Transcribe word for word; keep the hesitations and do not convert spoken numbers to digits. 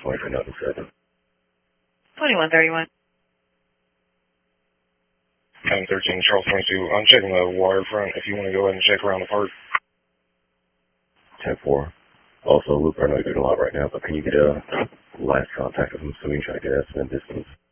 twenty-three nothing seven. twenty-one thirty-one. ten thirteen, Charles twenty-two. I'm checking the waterfront if you want to go ahead and check around the park. ten four. Also, Luke, I know you're doing a lot right now, but can you get a last contact with him so we can try to get estimate distance?